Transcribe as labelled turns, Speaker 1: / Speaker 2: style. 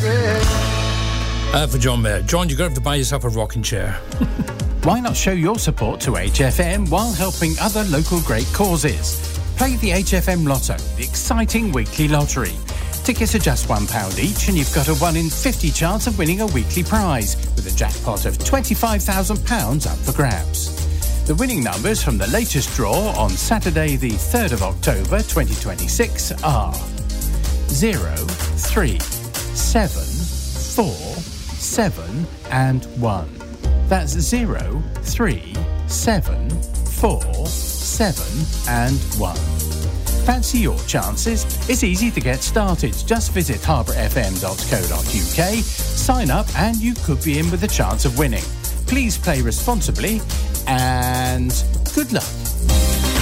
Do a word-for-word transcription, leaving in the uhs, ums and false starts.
Speaker 1: Uh, for John Mayer. John, you're going to have to buy yourself a rocking chair.
Speaker 2: Why not show your support to H F M while helping other local great causes? Play the H F M Lotto, the exciting weekly lottery. Tickets are just one pound each and you've got a one in fifty chance of winning a weekly prize with a jackpot of twenty-five thousand pounds up for grabs. The winning numbers from the latest draw on Saturday the third of October twenty twenty-six are zero, three, seven, four, seven and one. That's zero, three, seven, four, seven and one. Fancy your chances? It's easy to get started. Just visit harbour f m dot co dot u k, sign up and you could be in with a chance of winning. Please play responsibly and good luck.